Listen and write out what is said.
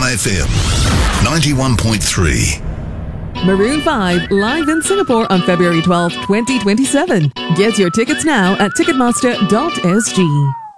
FM 91.3. Maroon 5 live in Singapore on February 12, 2027. Get your tickets now at ticketmaster.sg.